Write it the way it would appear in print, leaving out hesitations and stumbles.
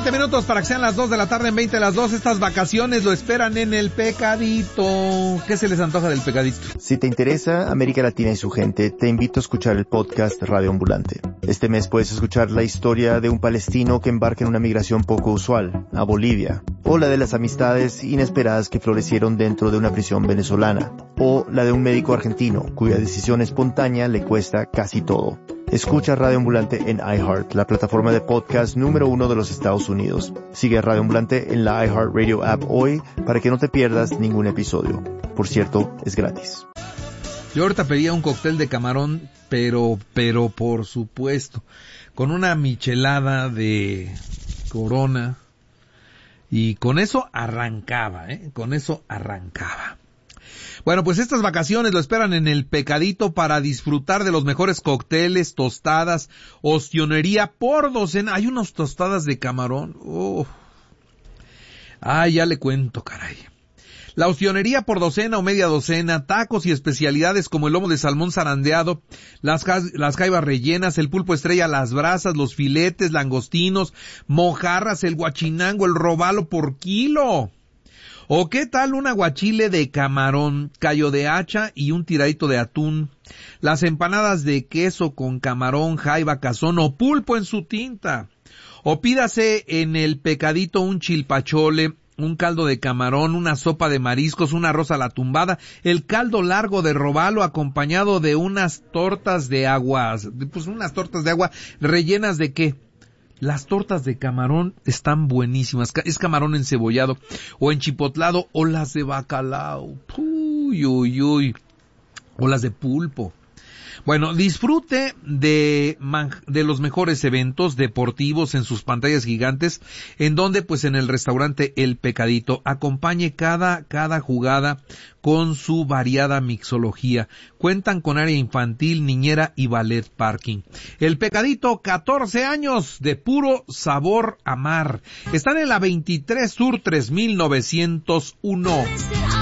20 minutos para que sean las 2 de la tarde, en 20 de las 2. Estas vacaciones lo esperan en el Pecadito. ¿Qué se les antoja del Pecadito? Si te interesa América Latina y su gente, te invito a escuchar el podcast Radio Ambulante. Este mes puedes escuchar la historia de un palestino que embarca en una migración poco usual, a Bolivia, o la de las amistades inesperadas que florecieron dentro de una prisión venezolana, o la de un médico argentino cuya decisión espontánea le cuesta casi todo. Escucha Radio Ambulante en iHeart, la plataforma de podcast número 1 de los Estados Unidos. Sigue a Radio Ambulante en la iHeartRadio app hoy para que no te pierdas ningún episodio. Por cierto, es gratis. Yo ahorita pedía un cóctel de camarón, pero por supuesto, con una michelada de Corona, y con eso arrancaba, con eso arrancaba. Bueno, pues estas vacaciones lo esperan en el Pecadito para disfrutar de los mejores cócteles, tostadas, ostionería por docena. Hay unas tostadas de camarón. Ya le cuento, caray. La ostionería por docena o media docena, tacos y especialidades como el lomo de salmón zarandeado, las jaivas rellenas, el pulpo estrella a las brasas, los filetes, langostinos, mojarras, el guachinango, el robalo por kilo. ¿O qué tal un aguachile de camarón, callo de hacha y un tiradito de atún? Las empanadas de queso con camarón, jaiba, cazón o pulpo en su tinta. O pídase en el Pecadito un chilpachole, un caldo de camarón, una sopa de mariscos, un arroz a la tumbada, el caldo largo de robalo acompañado de unas tortas de agua. Pues unas tortas de agua rellenas ¿de qué? Las tortas de camarón están buenísimas. Es camarón encebollado o enchipotlado, o las de bacalao. O las de pulpo. Bueno, disfrute de los mejores eventos deportivos en sus pantallas gigantes, en donde pues en el restaurante El Pecadito acompañe cada jugada con su variada mixología. Cuentan con área infantil, niñera y ballet parking. El Pecadito, 14 años de puro sabor a mar. Están en la 23 Sur 3901.